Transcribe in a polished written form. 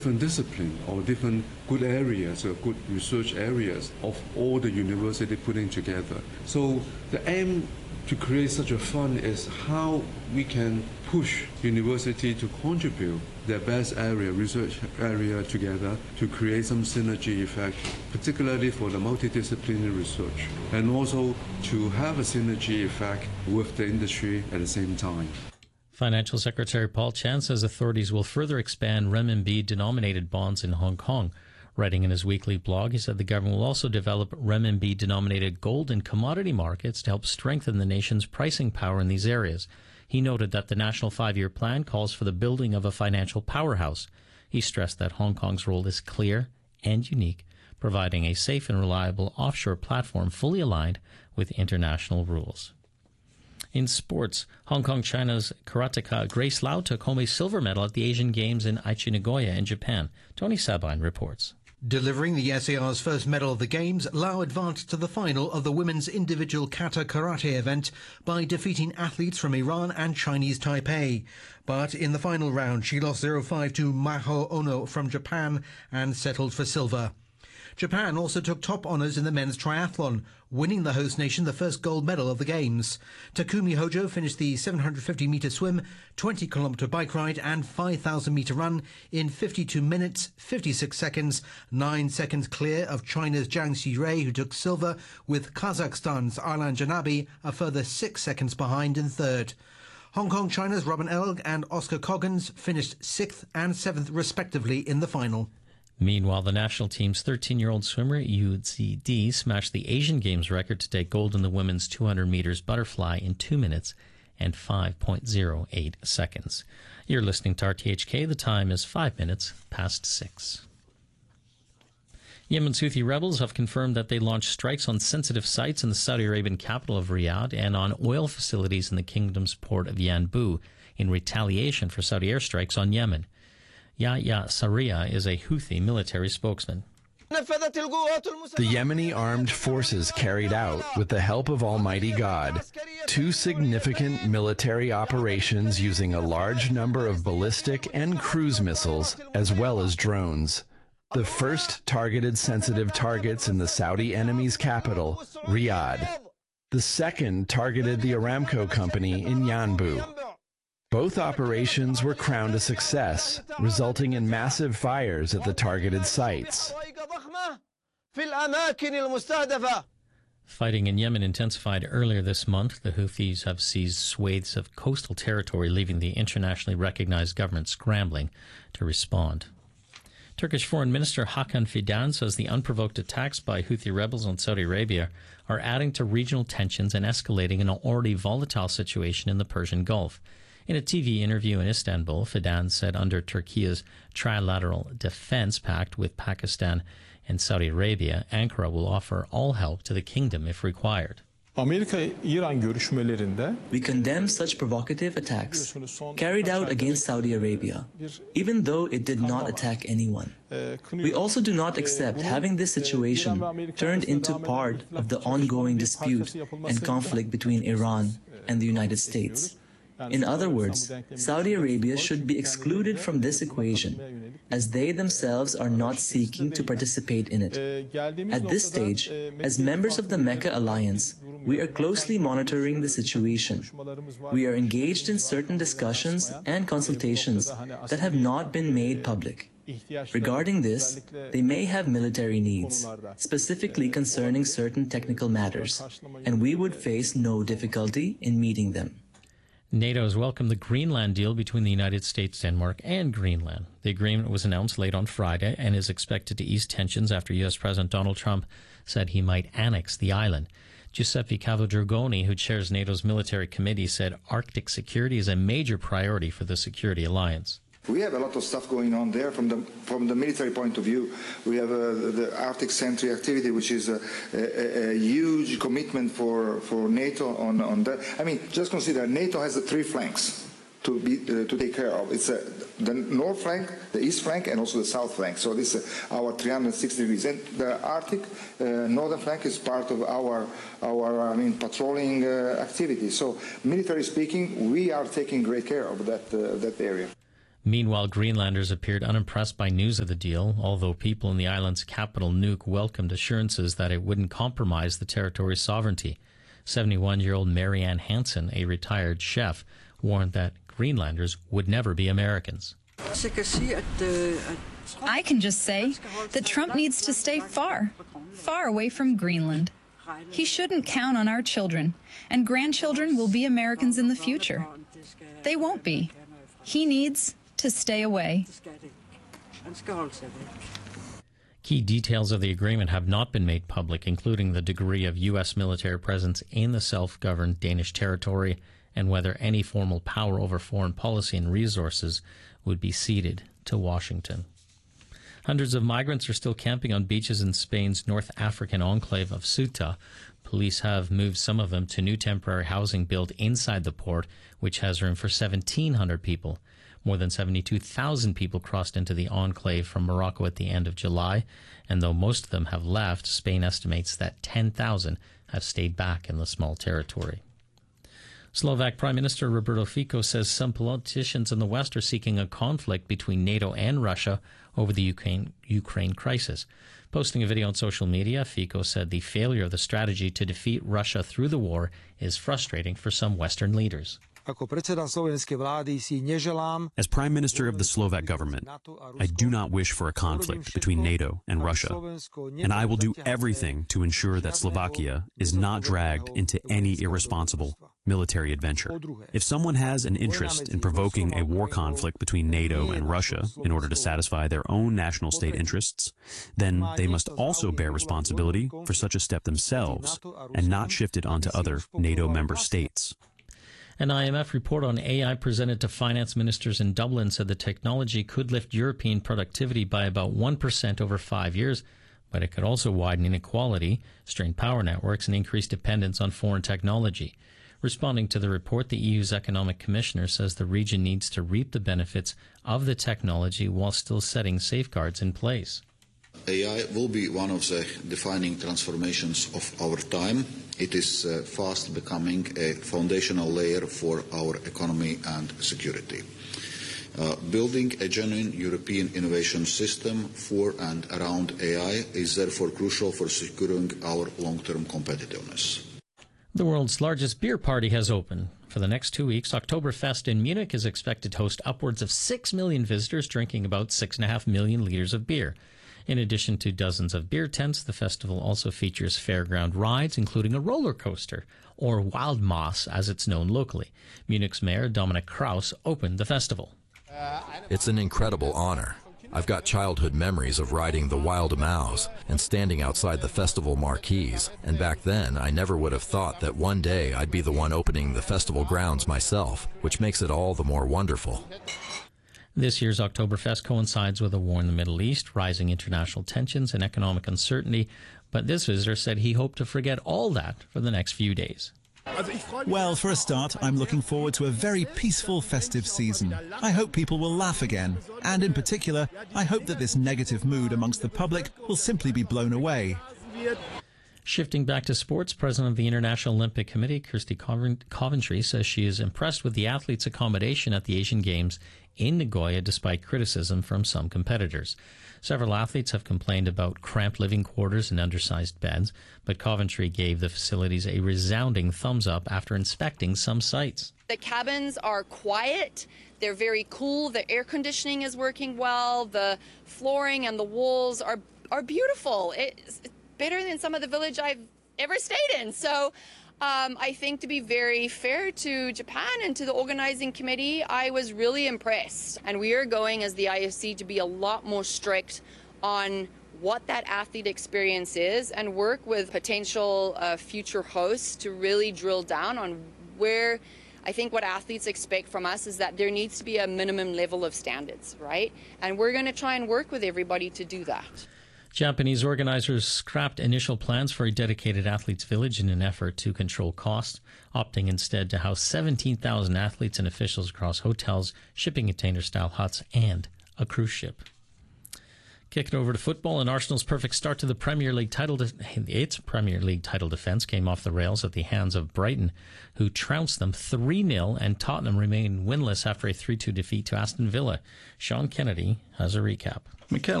different discipline or different good areas or good research areas of all the university putting together. So the aim to create such a fund is how we can push university to contribute their best area, research area together to create some synergy effect, particularly for the multidisciplinary research, and also to have a synergy effect with the industry at the same time. Financial Secretary Paul Chan says authorities will further expand renminbi-denominated bonds in Hong Kong. Writing in his weekly blog, he said the government will also develop renminbi-denominated gold and commodity markets to help strengthen the nation's pricing power in these areas. He noted that the National 5-Year Plan calls for the building of a financial powerhouse. He stressed that Hong Kong's role is clear and unique, providing a safe and reliable offshore platform fully aligned with international rules. In sports, Hong Kong China's karateka Grace Lau took home a silver medal at the Asian Games in Aichi, Nagoya in Japan. Tony Sabine reports. Delivering the SAR's first medal of the Games, Lau advanced to the final of the women's individual kata karate event by defeating athletes from Iran and Chinese Taipei. But in the final round, she lost 0-5 to Maho Ono from Japan and settled for silver. Japan also took top honours in the men's triathlon, winning the host nation the first gold medal of the Games. Takumi Hojo finished the 750-metre swim, 20-kilometre bike ride and 5,000-metre run in 52 minutes, 56 seconds, 9 seconds clear of China's Zhang Xirui, who took silver, with Kazakhstan's Arlan Janabi a further 6 seconds behind in third. Hong Kong China's Robin Elg and Oscar Coggins finished 6th and 7th respectively in the final. Meanwhile, the national team's 13-year-old swimmer, Yu Zidi, smashed the Asian Games record to take gold in the women's 200 meters butterfly in 2 minutes and 5.08 seconds. You're listening to RTHK. The time is 5 minutes past 6. Yemen's Houthi rebels have confirmed that they launched strikes on sensitive sites in the Saudi Arabian capital of Riyadh and on oil facilities in the kingdom's port of Yanbu in retaliation for Saudi airstrikes on Yemen. Yahya Sarria is a Houthi military spokesman. The Yemeni armed forces carried out, with the help of Almighty God, 2 significant military operations using a large number of ballistic and cruise missiles, as well as drones. The first targeted sensitive targets in the Saudi enemy's capital, Riyadh. The second targeted the Aramco company in Yanbu. Both operations were crowned a success, resulting in massive fires at the targeted sites. Fighting in Yemen intensified earlier this month. The Houthis have seized swathes of coastal territory, leaving the internationally recognized government scrambling to respond. Turkish Foreign Minister Hakan Fidan says the unprovoked attacks by Houthi rebels on Saudi Arabia are adding to regional tensions and escalating an already volatile situation in the Persian Gulf. In a TV interview in Istanbul, Fidan said under Turkey's trilateral defense pact with Pakistan and Saudi Arabia, Ankara will offer all help to the kingdom if required. We condemn such provocative attacks carried out against Saudi Arabia, even though it did not attack anyone. We also do not accept having this situation turned into part of the ongoing dispute and conflict between Iran and the United States. In other words, Saudi Arabia should be excluded from this equation, as they themselves are not seeking to participate in it. At this stage, as members of the Mecca Alliance, we are closely monitoring the situation. We are engaged in certain discussions and consultations that have not been made public. Regarding this, they may have military needs, specifically concerning certain technical matters, and we would face no difficulty in meeting them. NATO has welcomed the Greenland deal between the United States, Denmark, and Greenland. The agreement was announced late on Friday and is expected to ease tensions after U.S. President Donald Trump said he might annex the island. Giuseppe Cavadragoni, who chairs NATO's military committee, said Arctic security is a major priority for the security alliance. We have a lot of stuff going on there from the military point of view. We have the Arctic Sentry activity, which is a huge commitment for NATO on that. I mean, just consider NATO has the 3 flanks to take care of. It's the north flank, the east flank, and also the south flank. So this is our 360 degrees. And the Arctic northern flank is part of our patrolling activity. So military speaking, we are taking great care of that area. Meanwhile, Greenlanders appeared unimpressed by news of the deal, although people in the island's capital, Nuuk, welcomed assurances that it wouldn't compromise the territory's sovereignty. 71-year-old Marianne Hansen, a retired chef, warned that Greenlanders would never be Americans. I can just say that Trump needs to stay far away from Greenland. He shouldn't count on our children, and grandchildren will be Americans in the future. They won't be. He needs to stay away. Key details of the agreement have not been made public, including the degree of U.S. military presence in the self-governed Danish territory and whether any formal power over foreign policy and resources would be ceded to Washington. Hundreds of migrants are still camping on beaches in Spain's North African enclave of Ceuta. Police have moved some of them to new temporary housing built inside the port, which has room for 1,700 people. More than 72,000 people crossed into the enclave from Morocco at the end of July, and though most of them have left, Spain estimates that 10,000 have stayed back in the small territory. Slovak Prime Minister Roberto Fico says some politicians in the West are seeking a conflict between NATO and Russia over the Ukraine crisis. Posting a video on social media, Fico said the failure of the strategy to defeat Russia through the war is frustrating for some Western leaders. As Prime Minister of the Slovak government, I do not wish for a conflict between NATO and Russia, and I will do everything to ensure that Slovakia is not dragged into any irresponsible military adventure. If someone has an interest in provoking a war conflict between NATO and Russia in order to satisfy their own national state interests, then they must also bear responsibility for such a step themselves and not shift it onto other NATO member states. An IMF report on AI presented to finance ministers in Dublin said the technology could lift European productivity by about 1% over 5 years, but it could also widen inequality, strain power networks, and increase dependence on foreign technology. Responding to the report, the EU's Economic Commissioner says the region needs to reap the benefits of the technology while still setting safeguards in place. AI will be one of the defining transformations of our time. It is fast becoming a foundational layer for our economy and security. Building a genuine European innovation system for and around AI is therefore crucial for securing our long-term competitiveness. The world's largest beer party has opened. For the next 2 weeks, Oktoberfest in Munich is expected to host upwards of 6 million visitors drinking about 6.5 million liters of beer. In addition to dozens of beer tents, the festival also features fairground rides, including a roller coaster, or Wild Moss as it's known locally. Munich's mayor, Dominik Kraus, opened the festival. It's an incredible honor. I've got childhood memories of riding the Wild Mouse and standing outside the festival marquees, and back then I never would have thought that one day I'd be the one opening the festival grounds myself, which makes it all the more wonderful. This year's Oktoberfest coincides with a war in the Middle East, rising international tensions, and economic uncertainty, but this visitor said he hoped to forget all that for the next few days. Well, for a start, I'm looking forward to a very peaceful festive season. I hope people will laugh again, and in particular, I hope that this negative mood amongst the public will simply be blown away. Shifting back to sports, President of the International Olympic Committee, Kirsty Coventry, says she is impressed with the athletes' accommodation at the Asian Games in Nagoya despite criticism from some competitors. Several athletes have complained about cramped living quarters and undersized beds, but Coventry gave the facilities a resounding thumbs up after inspecting some sites. The cabins are quiet, they're very cool, the air conditioning is working well, the flooring and the walls are beautiful. It's better than some of the village I've ever stayed in. So I think, to be very fair to Japan and to the organizing committee, I was really impressed. And we are going as the IOC to be a lot more strict on what that athlete experience is and work with potential future hosts to really drill down on where I think what athletes expect from us is that there needs to be a minimum level of standards, right? And we're going to try and work with everybody to do that. Japanese organizers scrapped initial plans for a dedicated athletes' village in an effort to control costs, opting instead to house 17,000 athletes and officials across hotels, shipping container-style huts, and a cruise ship. Kicking over to football, and Arsenal's perfect start to the Premier League title, its Premier League title defence came off the rails at the hands of Brighton, who trounced them 3-0, and Tottenham remained winless after a 3-2 defeat to Aston Villa. Sean Kennedy has a recap. Mikel